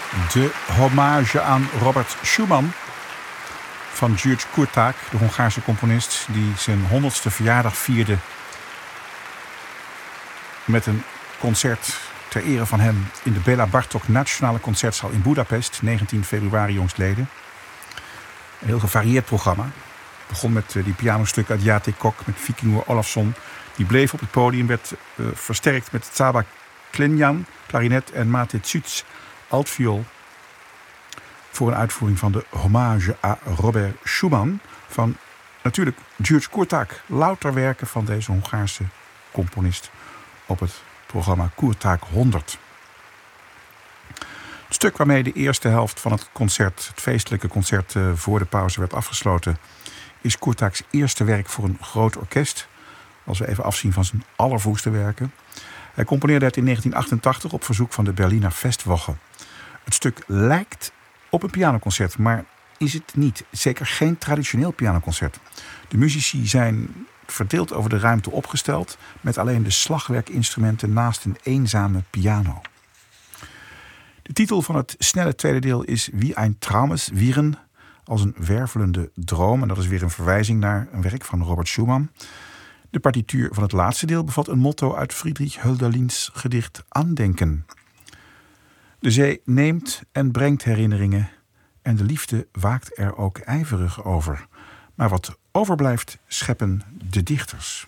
De hommage aan Robert Schumann van György Kurták, de Hongaarse componist die zijn 100ste verjaardag vierde met een concert ter ere van hem in de Béla Bartók Nationale Concertzaal in Budapest, 19 februari jongstleden. Een heel gevarieerd programma. Het begon met die pianostuk uit Játék Kok met Víkingur Ólafsson. Die bleef op het podium, werd versterkt met Csaba Klenján, klarinet en Máté Cücs, altviool. Voor een uitvoering van de hommage à Robert Schumann van natuurlijk György Kurták. Louter werken van deze Hongaarse componist op het programma Kurták 100. Het stuk waarmee de eerste helft van het concert, het feestelijke concert voor de pauze werd afgesloten, is Kurtáks eerste werk voor een groot orkest. Als we even afzien van zijn allervroegste werken. Hij componeerde het in 1988 op verzoek van de Berliner Festwoche. Het stuk lijkt op een pianoconcert, maar is het niet. Zeker geen traditioneel pianoconcert. De muzici zijn verdeeld over de ruimte opgesteld, met alleen de slagwerkinstrumenten naast een eenzame piano. De titel van het snelle tweede deel is Wie ein Traumes Wieren, als een wervelende droom. En dat is weer een verwijzing naar een werk van Robert Schumann. De partituur van het laatste deel bevat een motto uit Friedrich Hölderlins gedicht Andenken. De zee neemt en brengt herinneringen en de liefde waakt er ook ijverig over. Maar wat overblijft scheppen de dichters.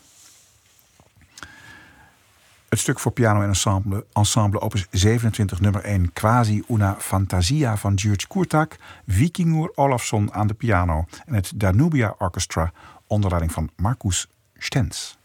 Het stuk voor piano en ensemble opus 27 nummer 1 Quasi una Fantasia van György Kurták, Víkingur Ólafsson aan de piano en het Danubia Orchestra onder leiding van Markus Stenz.